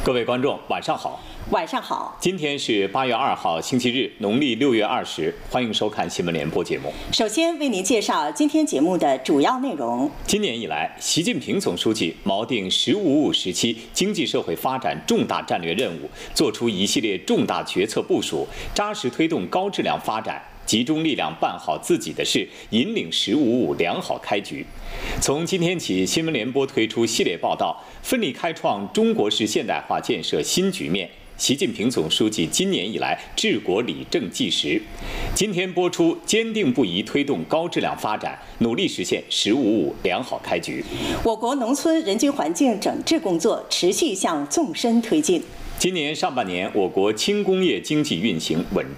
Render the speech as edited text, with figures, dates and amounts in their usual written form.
各位观众，晚上好。 晚上好， 今天是8月2号，星期日，农历6月20，欢迎收看新闻联播节目。 首先为您介绍今天节目的主要内容。 今年以来，习近平总书记锚定“十五五”时期经济社会发展重大战略任务，作出一系列重大决策部署，扎实推动高质量发展。集中力量办好自己的事，引领“十五五”良好开局。从今天起，新闻联播推出系列报道，奋力开创中国式现代化建设新局面。习近平总书记今年以来治国理政纪实。今天播出，坚定不移推动高质量发展，努力实现“十五五”良好开局。 我国农村人居环境整治工作持续向纵深推进。 今年上半年，我国轻工业经济运行稳